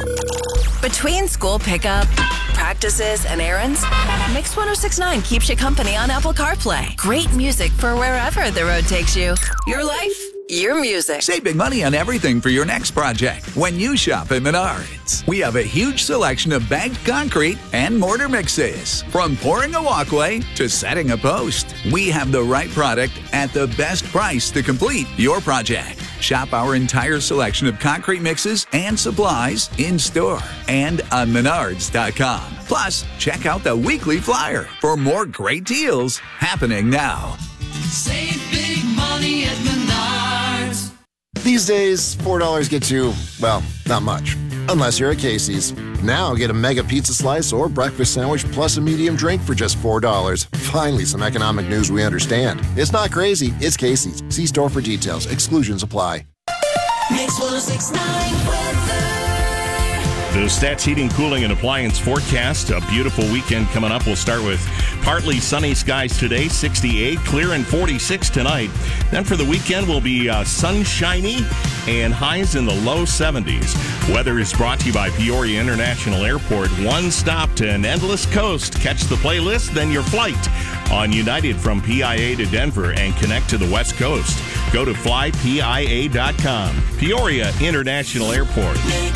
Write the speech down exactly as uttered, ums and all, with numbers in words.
Between school pickup, practices, and errands, Mix one oh six point nine keeps you company on Apple CarPlay. Great music for wherever the road takes you. Your life, your music. Save big money on everything for your next project when you shop at Menards. We have a huge selection of bagged concrete and mortar mixes. From pouring a walkway to setting a post, we have the right product at the best price to complete your project. Shop our entire selection of concrete mixes and supplies in store and on menards dot com. Plus, check out the weekly flyer for more great deals happening now. Save big money at Menards. These days, four dollars gets you, well, not much. Unless you're at Casey's. Now get a mega pizza slice or breakfast sandwich plus a medium drink for just four dollars. Finally, some economic news we understand. It's not crazy, it's Casey's. See store for details. Exclusions apply. Mix one oh six point nine weather. The Stats Heating, Cooling, and Appliance forecast. A beautiful weekend coming up. We'll start with partly sunny skies today, sixty-eight, clear and forty-six tonight. Then for the weekend will be uh, sunshiny and highs in the low seventies. Weather is brought to you by Peoria International Airport. One stop to an endless coast. Catch the playlist, then your flight on United from P I A to Denver and connect to the West Coast. Go to fly P I A dot com. Peoria International Airport.